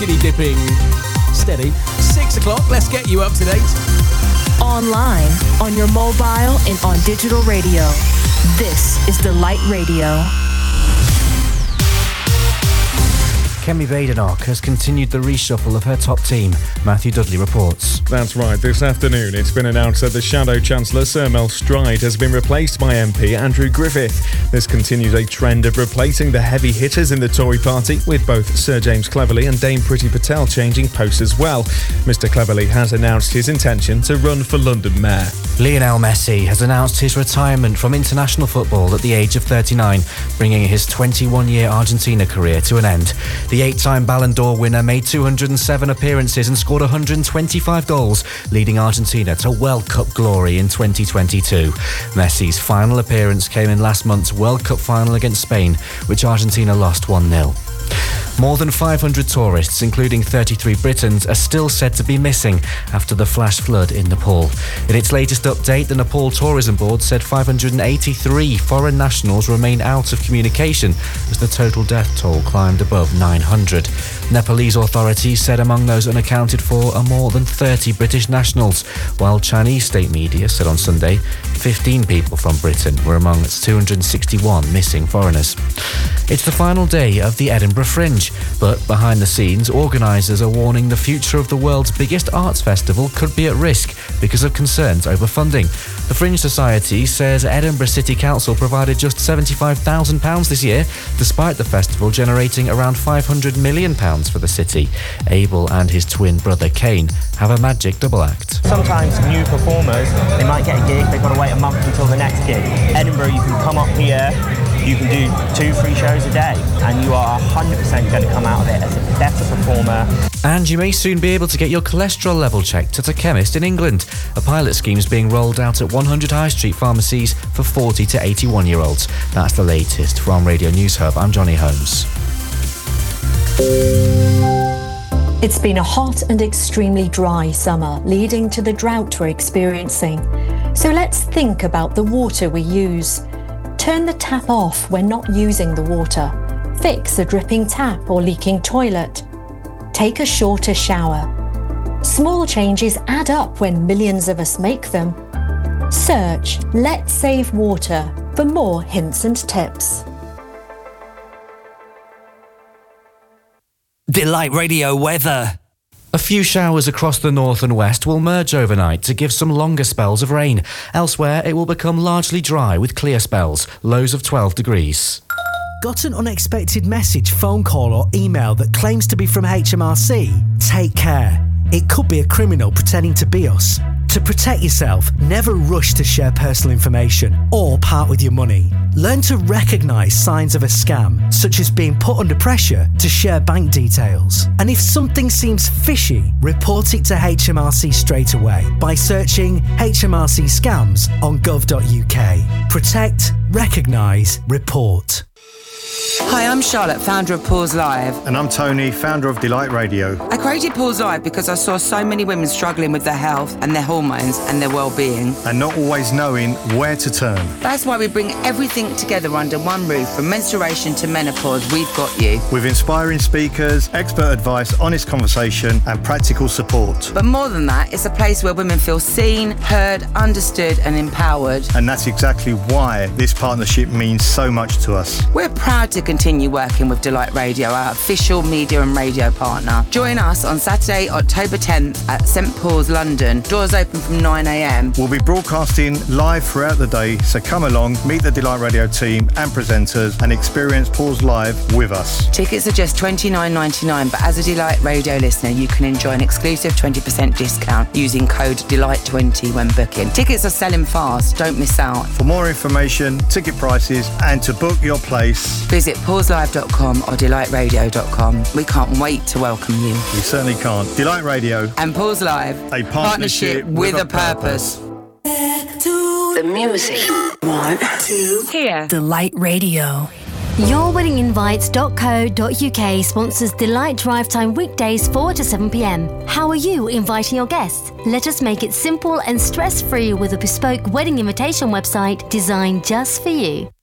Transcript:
skinny dipping. Steady. 6 o'clock, let's get you up to date. Online, on your mobile, and on digital radio. This is Delight Radio. Kemi Badenoch has continued the reshuffle of her top team. Matthew Dudley reports. That's right. This afternoon, it's been announced that the Shadow Chancellor, Sir Mel Stride, has been replaced by MP Andrew Griffith. This continues a trend of replacing the heavy hitters in the Tory party, with both Sir James Cleverly and Dame Priti Patel changing posts as well. Mr Cleverly has announced his intention to run for London Mayor. Lionel Messi has announced his retirement from international football at the age of 39, bringing his 21-year Argentina career to an end. The 8-time Ballon d'Or winner made 207 appearances and scored 125 goals, leading Argentina to World Cup glory in 2022. Messi's final appearance came in last month's World Cup final against Spain, which Argentina lost 1-0. More than 500 tourists, including 33 Britons, are still said to be missing after the flash flood in Nepal. In its latest update, the Nepal Tourism Board said 583 foreign nationals remain out of communication as the total death toll climbed above 900. Nepalese authorities said among those unaccounted for are more than 30 British nationals, while Chinese state media said on Sunday 15 people from Britain were among its 261 missing foreigners. It's the final day of the Edinburgh Fringe, but behind the scenes, organisers are warning the future of the world's biggest arts festival could be at risk because of concerns over funding. The Fringe Society says Edinburgh City Council provided just £75,000 this year, despite the festival generating around £500 million for the city. Abel and his twin brother Kane have a magic double act. Sometimes new performers, they might get a gig, they've got to wait a month until the next gig. Edinburgh, you can come up here, you can do 2-3 shows a day, and you are 100% going to come out of it as a better performer. And you may soon be able to get your cholesterol level checked at a chemist in England. A pilot scheme is being rolled out at 100 high street pharmacies for 40 to 81-year-olds. That's the latest from Radio News Hub. I'm Johnny Holmes. It's been a hot and extremely dry summer, leading to the drought we're experiencing. So let's think about the water we use. Turn the tap off when not using the water. Fix a dripping tap or leaking toilet. Take a shorter shower. Small changes add up when millions of us make them. Search Let's Save Water for more hints and tips. Delight Radio weather. A few showers across the north and west will merge overnight to give some longer spells of rain. Elsewhere, it will become largely dry with clear spells, lows of 12 degrees. Got an unexpected message, phone call or email that claims to be from HMRC? Take care. It could be a criminal pretending to be us. To protect yourself, never rush to share personal information or part with your money. Learn to recognise signs of a scam, such as being put under pressure to share bank details. And if something seems fishy, report it to HMRC straight away by searching HMRC scams on gov.uk. Protect, recognise, report. Hi, I'm Charlotte, founder of Pause Live. And I'm Tony, founder of Delight Radio. I created Pause Live because I saw so many women struggling with their health and their hormones and their well-being. And not always knowing where to turn. That's why we bring everything together under one roof. From menstruation to menopause, we've got you. With inspiring speakers, expert advice, honest conversation and practical support. But more than that, it's a place where women feel seen, heard, understood and empowered. And that's exactly why this partnership means so much to us. We're proud to continue working with Delight Radio, our official media and radio partner. Join us on Saturday, October 10th at St Paul's, London. Doors open from 9 a.m. We'll be broadcasting live throughout the day, so come along, meet the Delight Radio team and presenters and experience Pause Live with us. Tickets are just $29.99, but as a Delight Radio listener, you can enjoy an exclusive 20% discount using code DELIGHT20 when booking. Tickets are selling fast, don't miss out. For more information, ticket prices and to book your place, visit pauselive.com or delightradio.com. We can't wait to welcome you. We certainly can't. Delight Radio and Pause Live, a partnership with a purpose. Back to the music. 1, 2, here. Delight Radio. YourWeddingInvites.co.uk sponsors Delight Drive Time weekdays 4 to 7 p.m. How are you inviting your guests? Let us make it simple and stress-free with a bespoke wedding invitation website designed just for you.